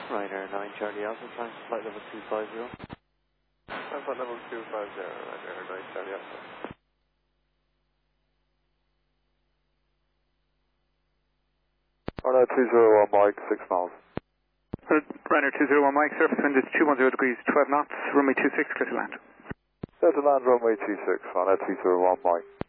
Ryanair 9 Charlie Alpha, flying to flight level 250. Flight level 250, Ryanair 9 Charlie Alpha. Ryanair 201 Mike, 6 miles. Ryanair 201 Mike, surface wind is 210 degrees, 12 knots, runway 26, clear to land. Clear to land, runway 26, Ryanair 201 Mike.